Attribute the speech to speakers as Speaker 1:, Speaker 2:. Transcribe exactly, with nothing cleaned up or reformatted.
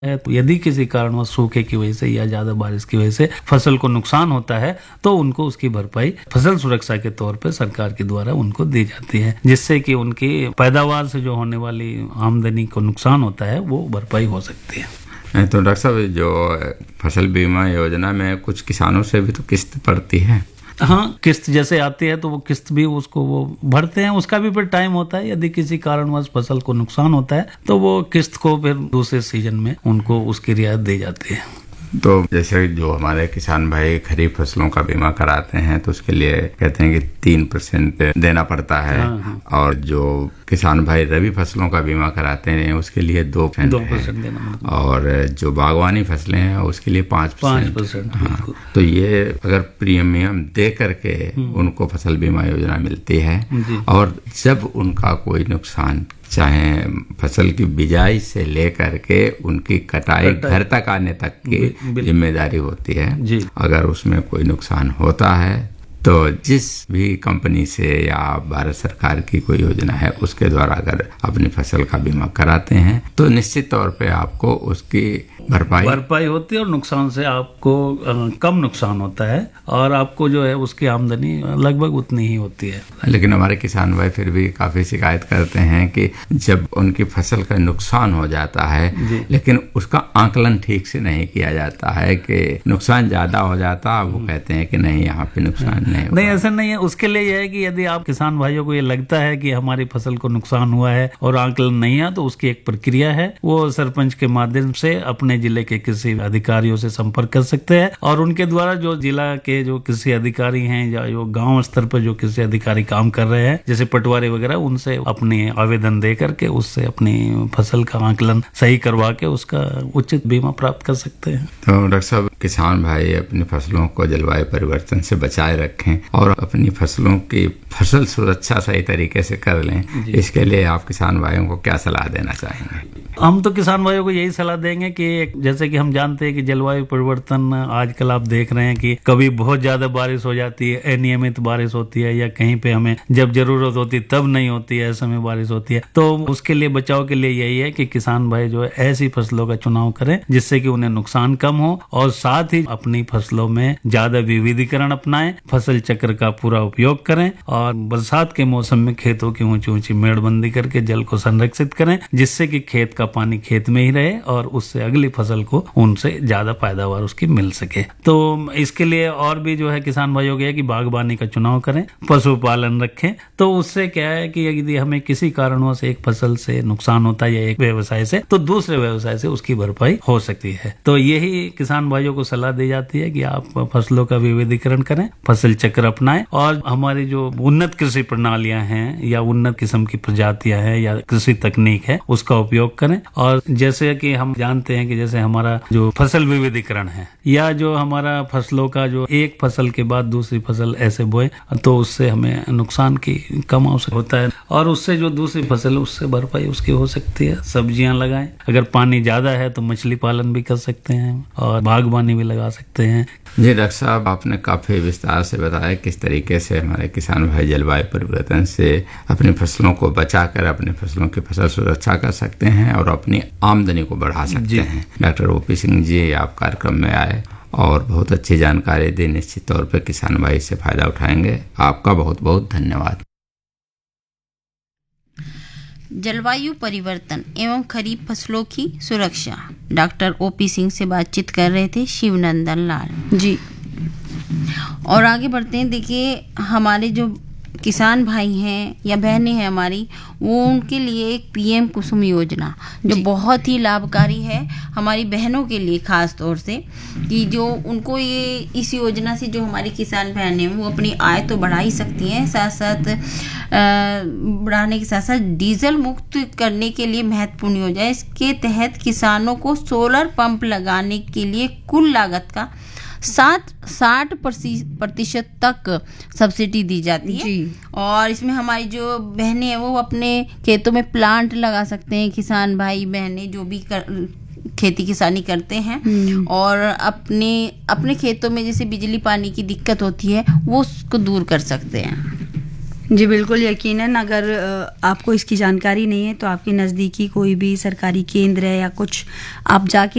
Speaker 1: है। तो यदि किसी कारणवश सूखे की वजह से या ज्यादा बारिश की वजह से फसल को नुकसान होता है तो उनको उसकी भरपाई फसल सुरक्षा के तौर पर सरकार के द्वारा उनको दी जाती है, जिससे कि उनकी पैदावार से जो होने वाली आमदनी को नुकसान होता है वो भरपाई हो सकती है।
Speaker 2: तो डॉक्टर साहब, जो फसल बीमा योजना में कुछ किसानों से भी तो किस्त पड़ती है।
Speaker 1: हाँ, किस्त जैसे आती है तो वो किस्त भी उसको वो भरते हैं, उसका भी फिर टाइम होता है। यदि किसी कारणवश फसल को नुकसान होता है तो वो किस्त को फिर दूसरे सीजन में उनको उसकी रियायत दी जाती है।
Speaker 2: तो जैसे जो हमारे किसान भाई खरीफ फसलों का बीमा कराते हैं तो उसके लिए कहते हैं कि तीन परसेंट देना पड़ता है। हाँ, हाँ। और जो किसान भाई रबी फसलों का बीमा कराते हैं उसके लिए दो परसेंट देना पड़ता है। और जो बागवानी फसलें हैं उसके लिए पाँच परसेंट। हाँ, तो ये अगर प्रीमियम दे करके उनको फसल बीमा योजना मिलती है और जब उनका कोई नुकसान, चाहे फसल की बिजाई से लेकर के उनकी कटाई घर तक आने तक की जिम्मेदारी होती है, अगर उसमें कोई नुकसान होता है तो जिस भी कंपनी से या भारत सरकार की कोई योजना है उसके द्वारा अगर अपनी फसल का बीमा कराते हैं तो निश्चित तौर पे आपको उसकी भरपाई
Speaker 1: भरपाई होती है और नुकसान से आपको कम नुकसान होता है और आपको जो है उसकी आमदनी लगभग उतनी ही होती है।
Speaker 2: लेकिन हमारे किसान भाई फिर भी काफी शिकायत करते हैं कि जब उनकी फसल का नुकसान हो जाता है लेकिन उसका आकलन ठीक से नहीं किया जाता है कि नुकसान ज्यादा हो जाता है, वो कहते हैं कि नहीं यहाँ पे नुकसान नहीं
Speaker 1: नहीं, ऐसा नहीं है। उसके लिए यह है कि यदि आप किसान भाइयों को ये लगता है कि हमारी फसल को नुकसान हुआ है और आकलन नहीं है तो उसकी एक प्रक्रिया है, वो सरपंच के माध्यम से अपने जिले के किसी अधिकारियों से संपर्क कर सकते हैं और उनके द्वारा जो जिला के जो किसी अधिकारी हैं या जो गांव स्तर पर जो किसी अधिकारी काम कर रहे हैं जैसे पटवारी वगैरह, उनसे अपने आवेदन दे करके उससे अपनी फसल का आकलन सही करवा के उसका उचित बीमा प्राप्त कर सकते हैं।
Speaker 2: तो डॉक्टर साहब, किसान भाई अपनी फसलों को जलवायु परिवर्तन से बचाए रखें और अपनी फसलों की फसल सुरक्षा सही तरीके से कर लें, इसके लिए आप किसान भाइयों को क्या सलाह देना चाहेंगे?
Speaker 1: हम तो किसान भाइयों को यही सलाह देंगे कि जैसे कि हम जानते हैं कि जलवायु परिवर्तन आजकल आप देख रहे हैं कि कभी बहुत ज्यादा बारिश हो जाती है, अनियमित बारिश होती है, या कहीं पे हमें जब जरूरत होती है तब नहीं होती है, ऐसे में बारिश होती है। तो उसके लिए बचाव के लिए यही है कि किसान भाई जो है ऐसी फसलों का चुनाव करें जिससे कि उन्हें नुकसान कम हो और साथ ही अपनी फसलों में ज्यादा विविधीकरण अपनाएं, फसल चक्र का पूरा उपयोग करें और बरसात के मौसम में खेतों की ऊंची ऊंची मेड़बंदी करके जल को संरक्षित करें जिससे कि खेत का पानी खेत में ही रहे और उससे अगली फसल को उनसे ज्यादा पैदावार उसकी मिल सके। तो इसके लिए और भी जो है किसान भाइयों के कि बागवानी का चुनाव करें, पशुपालन रखें, तो उससे क्या है कि यदि हमें किसी कारणवश एक फसल से नुकसान होता है या एक व्यवसाय से तो दूसरे व्यवसाय से उसकी भरपाई हो सकती है। तो यही किसान भाइयों को सलाह दी जाती है कि आप फसलों का विविधीकरण करें, फसल चक्र अपनाएं और हमारी जो उन्नत कृषि प्रणालियां हैं या उन्नत किस्म की प्रजातियां हैं या कृषि तकनीक है उसका उपयोग करें। और जैसे कि हम जानते हैं कि जैसे हमारा जो फसल विविधीकरण है या जो हमारा फसलों का जो एक फसल के बाद दूसरी फसल ऐसे बोए तो उससे हमें नुकसान की कम अवसर होता है और उससे जो दूसरी फसल उससे भरपाई उसकी हो सकती है। सब्जियां लगाएं, अगर पानी ज्यादा है तो मछली पालन भी कर सकते हैं और बागवानी भी लगा सकते हैं।
Speaker 2: जी डॉक्टर साहब, आपने काफी विस्तार से बताया किस तरीके से हमारे किसान भाई जलवायु परिवर्तन से अपनी फसलों को बचाकर अपनी फसलों की फसल सुरक्षा कर सकते हैं और अपनी आमदनी को बढ़ा सकते हैं। डॉक्टर ओपी सिंह जी आप कार्यक्रम में आए और बहुत अच्छी जानकारी दी, निश्चित तौर पर किसान भाई से फायदा उठाएंगे। आपका बहुत बहुत धन्यवाद।
Speaker 3: जलवायु परिवर्तन एवं खरीफ फसलों की सुरक्षा, डॉक्टर ओपी सिंह से बातचीत कर रहे थे शिवनंदन लाल जी। और आगे बढ़ते हैं। देखिए, हमारे जो किसान भाई हैं या बहनें हैं हमारी, वो उनके लिए एक पीएम कुसुम योजना जो बहुत ही लाभकारी है हमारी बहनों के लिए, खास तौर से कि जो उनको ये इस योजना से जो हमारी किसान बहनें हैं वो अपनी आय तो बढ़ा ही सकती हैं, साथ साथ बढ़ाने के साथ साथ डीजल मुक्त करने के लिए महत्वपूर्ण योजना है। इसके तहत किसानों को सोलर पंप लगाने के लिए कुल लागत का सात साठ प्रतिशत तक सब्सिडी दी जाती है जी। और इसमें हमारी जो बहनें हैं वो अपने खेतों में प्लांट लगा सकते हैं, किसान भाई बहनें जो भी कर, खेती किसानी करते हैं और अपने अपने खेतों में जैसे बिजली पानी की दिक्कत होती है वो उसको दूर कर सकते हैं।
Speaker 4: जी बिल्कुल, यकीनन अगर आपको इसकी जानकारी नहीं है तो आपके नज़दीकी कोई भी सरकारी केंद्र है या कुछ आप जाके